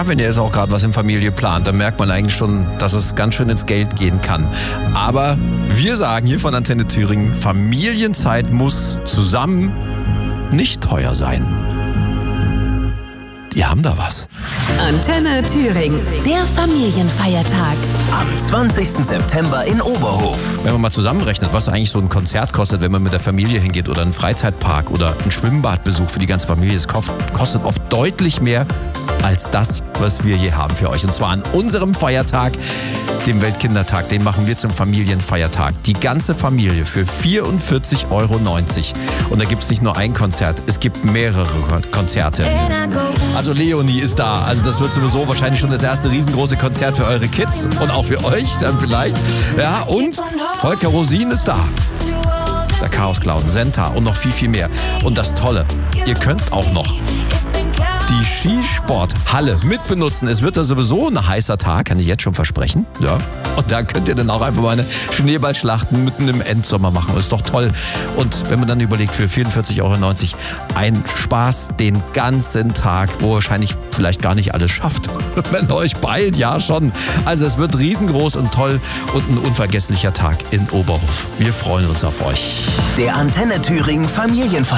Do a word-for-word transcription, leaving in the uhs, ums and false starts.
Ja, wenn ihr jetzt auch gerade was in Familie plant, dann merkt man eigentlich schon, dass es ganz schön ins Geld gehen kann. Aber wir sagen hier von Antenne Thüringen, Familienzeit muss zusammen nicht teuer sein. Die haben da was. Antenne Thüringen, der Familienfeiertag. Am zwanzigsten September in Oberhof. Wenn man mal zusammenrechnet, was eigentlich so ein Konzert kostet, wenn man mit der Familie hingeht oder einen Freizeitpark oder einen Schwimmbadbesuch für die ganze Familie, es kostet oft deutlich mehr als das, was wir hier haben für euch. Und zwar an unserem Feiertag, dem Weltkindertag, den machen wir zum Familienfeiertag. Die ganze Familie für vierundvierzig Euro neunzig. Und da gibt es nicht nur ein Konzert, es gibt mehrere Konzerte. Also Leonie ist da. Also das wird sowieso wahrscheinlich schon das erste riesengroße Konzert für eure Kids und auch für euch dann vielleicht. Ja, und Volker Rosin ist da. Der Chaos Clown, Senta und noch viel, viel mehr. Und das Tolle, ihr könnt auch noch die Skisporthalle mitbenutzen. Es wird da sowieso ein heißer Tag, kann ich jetzt schon versprechen. Ja. Und da könnt ihr dann auch einfach mal eine Schneeballschlacht mitten im Endsommer machen. Ist doch toll. Und wenn man dann überlegt, für vierundvierzig Euro neunzig ein Spaß den ganzen Tag, wo wahrscheinlich vielleicht gar nicht alles schafft. Wenn ihr euch beeilt, ja schon. Also es wird riesengroß und toll und ein unvergesslicher Tag in Oberhof. Wir freuen uns auf euch. Der Antenne Thüringen Familienfeiertag.